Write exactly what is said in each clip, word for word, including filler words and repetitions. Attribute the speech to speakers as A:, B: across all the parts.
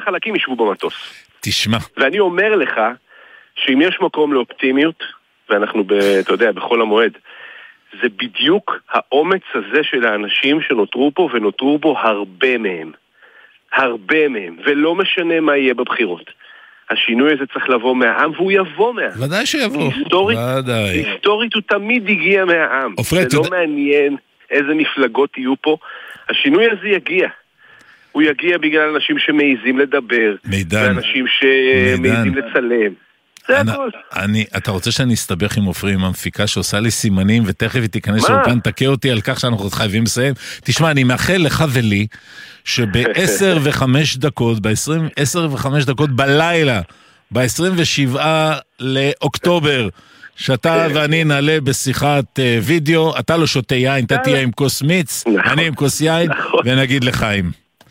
A: החלקים ישבו במטוס.
B: תשמע.
A: ואני אומר לך, שאם יש מקום לאופטימיות, ואנחנו, ב, אתה יודע, בכל המועד, זה בדיוק האומץ הזה של האנשים שנותרו פה, ונותרו בו הרבה מהם. הרבה מהם. ולא משנה מה יהיה בבחירות. השינוי הזה צריך לבוא מהעם, והוא יבוא מהעם.
B: ודאי שיבוא.
A: היסטורית,
B: ודאי.
A: היסטורית הוא תמיד הגיע מהעם.
B: אופרט,
A: זה לא
B: תודה...
A: מעניין איזה מפלגות יהיו פה. השינוי הזה יגיע. הוא יגיע בגלל אנשים שמעיזים לדבר.
B: מידן.
A: ואנשים שמעיזים לצלם. זה
B: אני,
A: הכל.
B: אני, אתה רוצה שאני אסתבך עם עופרי, עם המפיקה שעושה לי סימנים, ותכף היא תיכנס לאופן, תקה אותי על כך שאנחנו חייבים לסיים. תשמע, אני מאחל לך ולי, שב-עשר וחמש דקות, ב-עשרים, עשר וחמש דקות בלילה, ב-עשרים ושבעה לאוקטובר, שאתה ואני נעלה בשיחת וידאו, אתה לא שותה יין, אתה תהיה עם כוס מיץ, אני עם כוס יין, ונגיד לחיים.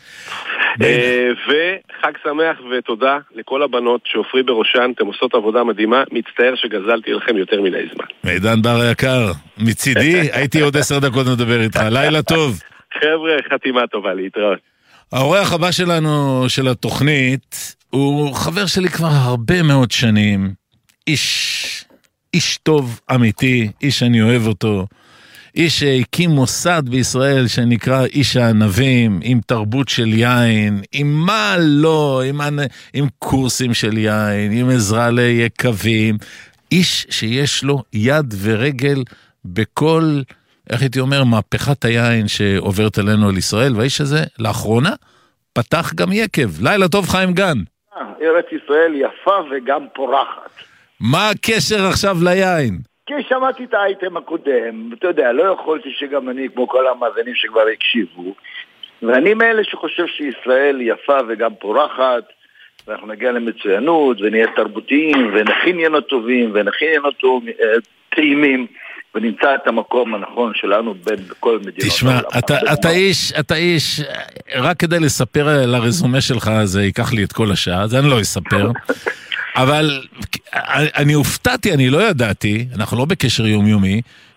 A: וחג שמח ותודה לכל הבנות שעופרי בראשן, אתם עושות עבודה מדהימה, מצטער שגזלתי לכם יותר מדי זמן.
B: מידן בר היקר, מצידי הייתי עוד עשר דקות מדבר איתך, לילה טוב.
A: חבר'ה, חתימה טובה, להתראות.
B: האורח הבא שלנו, של התוכנית, הוא חבר שלי כבר הרבה מאוד שנים, איש, איש טוב אמיתי, איש שאני אוהב אותו, איש שהקים מוסד בישראל שנקרא איש הענבים, עם תרבות של יין, עם מה לא, עם, עם קורסים של יין, עם עזרה ליקבים, איש שיש לו יד ורגל בכל, איך הייתי אומר, מהפכת היין שעוברת עלינו על ישראל, והאיש הזה לאחרונה פתח גם יקב. לילה טוב חיים גן.
C: ארץ ישראל יפה וגם פורחת.
B: מה הקשר עכשיו ליין?
C: כי שמעתי את האייטם הקודם, אתה יודע, לא יכולתי שגם אני, כמו כל המאזינים שכבר הקשיבו, ואני מאלה שחושב שישראל יפה וגם פורחת, ואנחנו נגיע למצוינות, ונהיה תרבותיים, ונכין ינו טובים, ונכין ינו טעימים, ונמצא את המקום הנכון שלנו בין כל מדינות.
B: תשמע, אתה, אתה איש, אתה איש, רק כדי לספר על הרזומה שלך, זה ייקח לי את כל השעה, זה אני לא אספר. אבל אני הופתעתי, אני לא ידעתי, אנחנו לא בקשר יומיומי,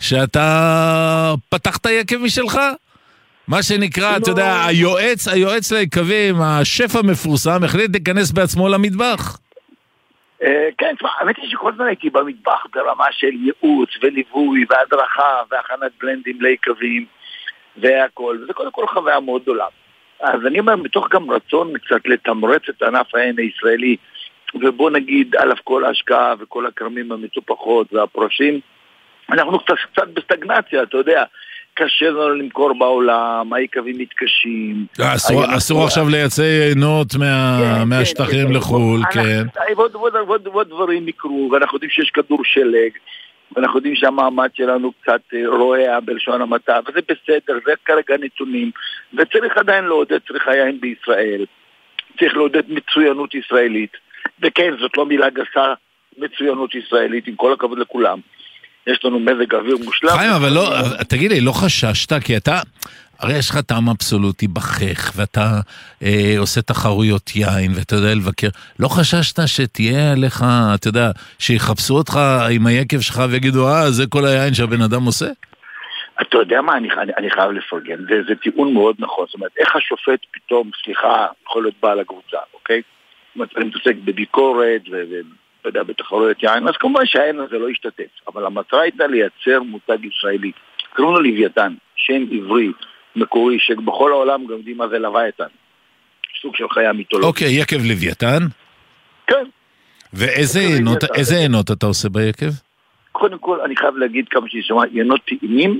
B: שאתה פתחת יקב משלך. מה שנקרא, אתה יודע, היועץ, היועץ ליקבים, השף המפורסם, החליט להיכנס בעצמו למטבח.
C: כן, תשמע, האמת היא שכל זמן הייתי במטבח ברמה של ייעוץ וליווי והדרכה והכנת בלנדים ליקבים והכל, וזה קודם כל חוויה מאוד גדולה. אז אני אומר, מתוך גם רצון קצת לתמרץ את ענף העין הישראלי, ובוא נגיד, אלף כל ההשקעה וכל הקרמים המטופחות והפרושים, אנחנו קצת, קצת בסטגנציה, אתה יודע, קשה לנו למכור בעולם, היקבים מתקשים.
B: אסור, אסור עכשיו לייצא יינות מהשטחים לחול, כן.
C: ועוד דברים יקרו, ואנחנו יודעים שיש כדור שלג, ואנחנו יודעים שהמעמד שלנו קצת רועע בלשון המעטה, וזה בסדר, זה כרגע נתונים, וצריך עדיין לעודד צריכה יין בישראל, צריך לעודד מצוינות ישראלית, וכן, זאת לא מילה גסה, מצוינות ישראלית, עם כל הכבוד לכולם. יש לנו מזג אוויר מושלם.
B: חיים, אבל לא, תגיד לי, לא חששת, כי אתה, הרי יש לך טעם אבסולוטי בחך, ואתה אה, עושה תחרויות יין, ואתה יודע לבקר, לא חששת שתהיה עליך, אתה יודע, שיחפשו אותך עם היקב שלך, ויגידו, אה, זה כל היין שהבן אדם עושה?
C: אתה יודע מה, אני, אני, אני חייב לפרגן, זה, זה טיעון מאוד נכון, זאת אומרת, איך השופט פתאום, סליחה, יכול להיות בעל הקבוצה, אוקיי? זאת אומרת, אני מתעסק בביקורת, ו... אתה יודע, בתחרויות יין, אז כמובן שהעין הזה לא ישתתף, אבל המטרה הייתה לייצר מותג ישראלי, קראו לו לוויתן, שם עברי, מקורי, שבכל העולם גם יודעים מה זה לוויתן, סוג של חיה מיתולוגית.
B: אוקיי, יקב לוויתן?
C: כן.
B: ואיזה עינות, איזה עינות אתה עושה ביקב?
C: קודם כל, אני חייב להגיד כמה שישמע, עינות טעימים,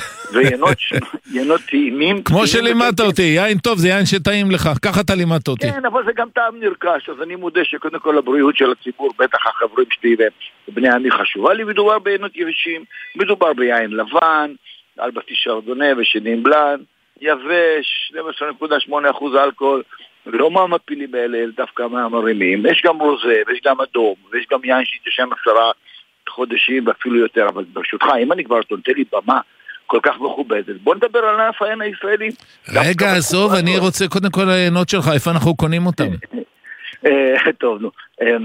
C: ויינות טעימים.
B: כמו שלימדת אותי, יין טוב זה יין שטעים לך, ככה אתה לימדת אותי.
C: כן, אבל זה גם טעם נרכש, אז אני מודה שקודם כל הבריאות של הציבור, בטח החברים שלי ובני עמי חשובה לי, מדובר בעינות יבשים, מדובר ביין לבן, אלבסטי שרדונה ושנים בלן, יבש, שתים עשרה נקודה שמונה אחוז אלכוהול, ולא מהמפילים האלה, דווקא מהמרימים, יש גם רוזה, ויש גם אדום, ויש גם יין שהתיישן עשרה חודשים ואפילו יותר, אבל ברשותך, אם אני כבר תונתה לי במה, כל כך מכובדת. בוא נדבר על ענף העין הישראלי.
B: רגע, עזוב, אני רוצה קודם כל העינות שלך, איפה אנחנו קונים אותם?
C: טוב, נו.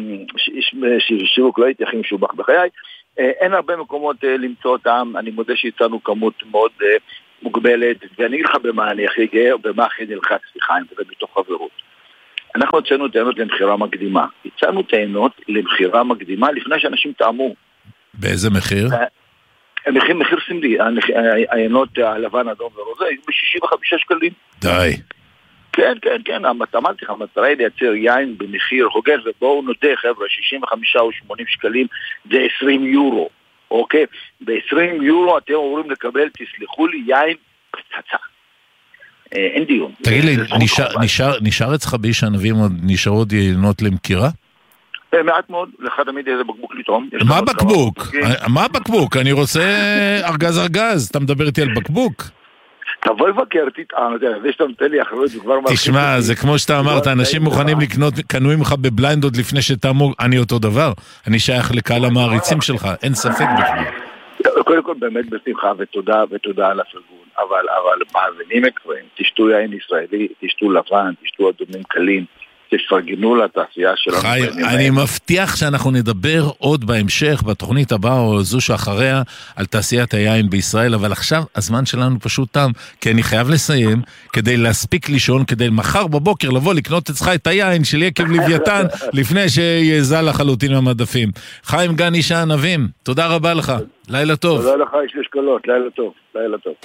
C: שיווק לא הייתי הכי משובח בחיי. אין הרבה מקומות למצוא אותם, אני מודה שהצענו כמות מאוד מוגבלת, ואני אגיד לך במה אני הכי גאה, או במה הכי נלחץ, סליחה, אם זה בתוך חברות. אנחנו הצענו טענות למחירה מקדימה. הצענו טענות למחירה מקדימה לפני שאנשים טעמו.
B: באיזה מחיר?
C: מחיר, מחיר סמלי. העיינות הלבן, אדום ורוזה היו ב-שישים וחמישה שקלים.
B: די.
C: כן, כן, כן. אמרתי לך, המטרה היא לייצר יין במחיר הוגן, ובואו נודה, חבר'ה, שישים וחמישה או שמונים שקלים זה עשרים יורו. אוקיי? ב-עשרים יורו אתם אומרים לקבל, תסלחו לי, יין פצצה. אין דיון.
B: תגיד לי, נשאר אצלך באיש הענבים עוד נשאר עוד יינות למכירה?
C: מעט מאוד, לך תמיד איזה בקבוק לטעום.
B: מה בקבוק? מה בקבוק? אני רוצה ארגז ארגז, אתה מדבר איתי על בקבוק?
C: תבוא לבקר, תטעם, זה שאתה נותן לי אחרות, זה כבר מרחיב.
B: תשמע, זה כמו שאתה אמרת, אנשים מוכנים לקנות, קנויים לך בבליינד עוד לפני שתעמו, אני אותו דבר, אני שייך לקהל המעריצים שלך, אין ספק בכלל.
C: קודם כל באמת בשמחה ותודה ותודה על הפרגון, אבל אבל מאזינים יקרים, תשתו יין ישראלי, תשתו לבן, תשתו אדומים קלים, תפרגנו לתעשייה שלנו.
B: חיים, אני מבטיח שאנחנו נדבר עוד בהמשך, בתוכנית הבאה או זו שאחריה, על תעשיית היין בישראל, אבל עכשיו הזמן שלנו פשוט תם, כי אני חייב לסיים, כדי להספיק לישון, כדי מחר בבוקר לבוא לקנות אצלך את היין של יקב לוויתן, לפני שיזל לחלוטין מהמדפים. חיים גן איש הענבים, תודה רבה לך, לילה טוב.
C: תודה לך איש לשקלות, לילה טוב, לילה טוב.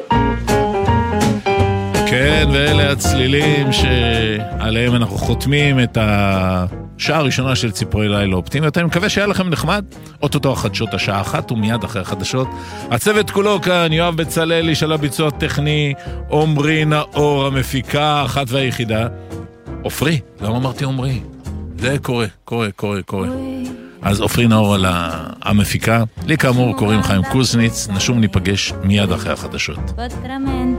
B: כן, ואלה הצלילים שעליהם אנחנו חותמים את השעה הראשונה של ציפורי לילה אופטימיות. אני מקווה שהיה לכם נחמד. אוטוטו החדשות השעה אחת ומיד אחרי החדשות. הצוות כולו כאן, יואב בצלאל, איש על הביצוע הטכני, עומרי נאור המפיקה, אחת והיחידה. עופרי, למה אמרתי עומרי? זה קורה, קורה, קורה, קורה. אז עופרי נאור על המפיקה. לי כאמור קוראים חיים קוזניץ, נשום ניפגש מיד אחרי החדשות.